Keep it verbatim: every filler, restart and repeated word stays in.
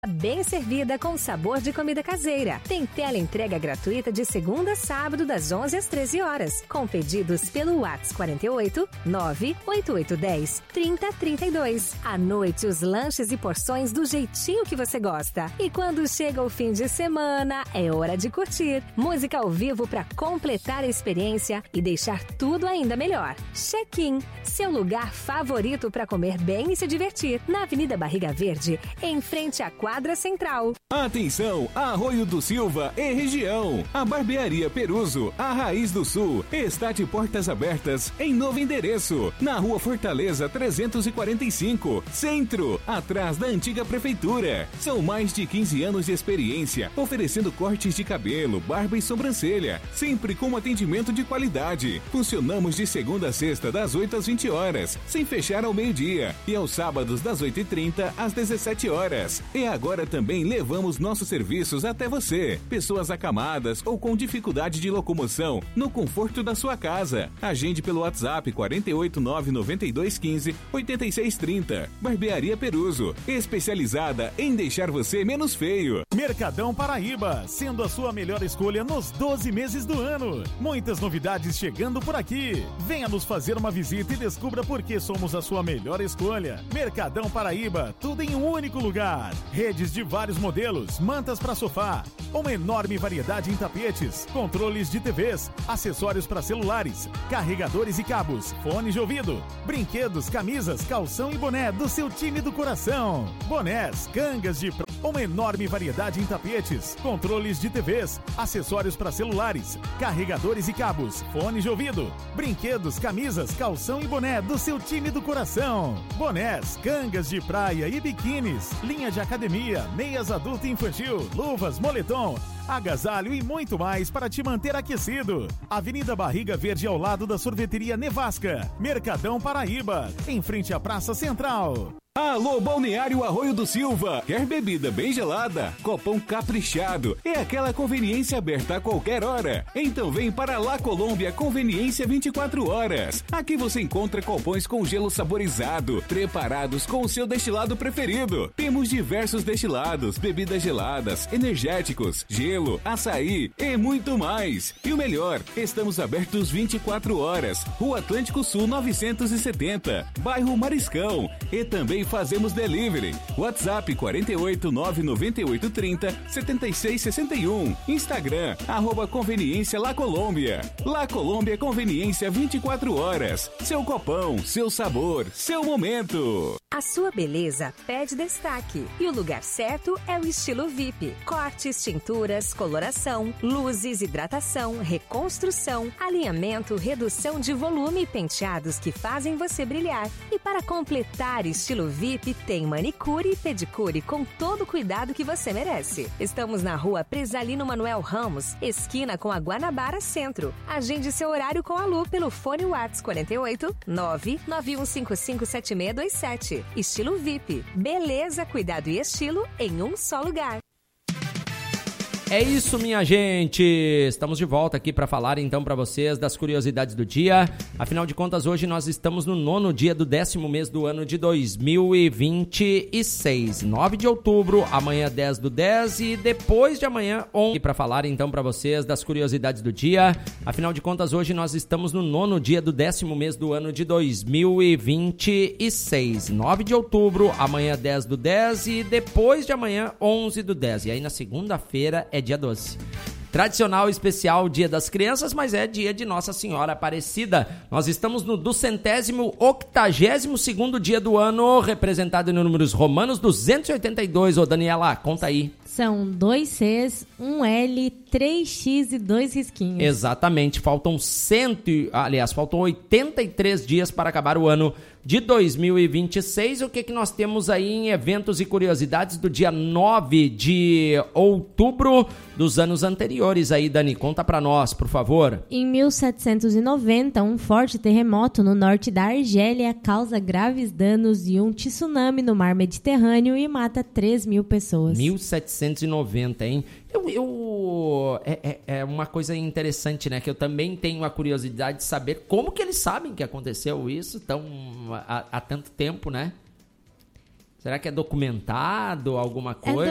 Bem servida com sabor de comida caseira. Tem tela entrega gratuita de segunda a sábado das onze às treze horas. Com pedidos pelo WhatsApp quarenta e oito, nove oito oito um zero, trinta, trinta e dois. À noite, os lanches e porções do jeitinho que você gosta. E quando chega o fim de semana, é hora de curtir. Música ao vivo para completar a experiência e deixar tudo ainda melhor. Check-in, seu lugar favorito para comer bem e se divertir. Na Avenida Barriga Verde, em frente à Quadra Central. Atenção, Arroio do Silva e região. A Barbearia Peruso, a Raiz do Sul, está de portas abertas em novo endereço, na Rua Fortaleza trezentos e quarenta e cinco, Centro, atrás da antiga prefeitura. São mais de quinze anos de experiência, oferecendo cortes de cabelo, barba e sobrancelha, sempre com atendimento de qualidade. Funcionamos de segunda a sexta, das oito às vinte horas, sem fechar ao meio-dia, e aos sábados das oito e trinta às dezessete horas. E agora também levamos nossos serviços até você. Pessoas acamadas ou com dificuldade de locomoção, no conforto da sua casa. Agende pelo WhatsApp quarenta e oito, nove noventa e dois, quinze, oitenta e seis, trinta. Barbearia Peruso, especializada em deixar você menos feio. Mercadão Paraíba, sendo a sua melhor escolha nos doze meses do ano. Muitas novidades chegando por aqui. Venha nos fazer uma visita e descubra por que somos a sua melhor escolha. Mercadão Paraíba, tudo em um único lugar. Redes de vários modelos, mantas para sofá, uma enorme variedade em tapetes, controles de T Vs, acessórios para celulares, carregadores e cabos, fones de ouvido, brinquedos, camisas, calção e boné do seu time do coração. Bonés, cangas de pra... uma enorme variedade em tapetes, controles de T Vs, acessórios para celulares, carregadores e cabos, fones de ouvido, brinquedos, camisas, calção e boné do seu time do coração. Bonés, cangas de praia e biquínis, linha de academia, meias adulto e infantil, luvas, moletom, agasalho e muito mais para te manter aquecido. Avenida Barriga Verde, ao lado da sorveteria Nevasca. Mercadão Paraíba, em frente à Praça Central. Alô, Balneário Arroio do Silva. Quer bebida bem gelada? Copão caprichado. É aquela conveniência aberta a qualquer hora. Então vem para La Colômbia Conveniência vinte e quatro horas. Aqui você encontra copões com gelo saborizado, preparados com o seu destilado preferido. Temos diversos destilados, bebidas geladas, energéticos, gelo, açaí e muito mais. E o melhor, estamos abertos vinte e quatro horas. Rua Atlântico Sul novecentos e setenta, bairro Mariscão. E também fazemos delivery. WhatsApp quarenta e oito, nove noventa e oito, trinta, setenta e seis, sessenta e um. Instagram, arroba Conveniência La Colômbia. La Colômbia Conveniência vinte e quatro horas. Seu copão, seu sabor, seu momento. A sua beleza pede destaque. E o lugar certo é o Estilo V I P. Cortes, tinturas, coloração, luzes, hidratação, reconstrução, alinhamento, redução de volume e penteados que fazem você brilhar. E para completar Estilo V I P, tem manicure e pedicure com todo o cuidado que você merece. Estamos na Rua Presalino Manuel Ramos, esquina com a Guanabara Centro. Agende seu horário com a Lu pelo fone WhatsApp quarenta e oito, nove nove um cinco cinco sete seis dois sete. Estilo V I P. Beleza, cuidado e estilo em um só lugar. É isso, minha gente. Estamos de volta aqui para falar então para vocês das curiosidades do dia. Afinal de contas, hoje nós estamos no nono dia do décimo mês do ano de dois mil e vinte e seis. nove de outubro, amanhã dez do dez e depois de amanhã onze. Para falar então para vocês das curiosidades do dia. Afinal de contas, hoje nós estamos no nono dia do décimo mês do ano de dois mil e vinte e seis. nove de outubro, amanhã dez do dez e depois de amanhã onze do dez. E aí na segunda-feira é dia doze. Tradicional e especial Dia das Crianças, mas é dia de Nossa Senhora Aparecida. Nós estamos no duzentésimo octagésimo segundo dia do ano, representado em números romanos duzentos e oitenta e dois. Ô Daniela, conta aí. São dois Cs, um L, três X e dois risquinhos. Exatamente, faltam cento, aliás, faltam oitenta e três dias para acabar o ano de dois mil e vinte e seis. O que que nós temos aí em eventos e curiosidades do dia nove de outubro dos anos anteriores aí, Dani? Conta pra nós, por favor. Em mil setecentos e noventa, um forte terremoto no norte da Argélia causa graves danos e um tsunami no mar Mediterrâneo e mata três mil pessoas. mil setecentos e noventa, hein? Eu, eu é, é, é uma coisa interessante, né? Que eu também tenho a curiosidade de saber como que eles sabem que aconteceu isso tão, há, há tanto tempo, né? Será que é documentado alguma coisa? É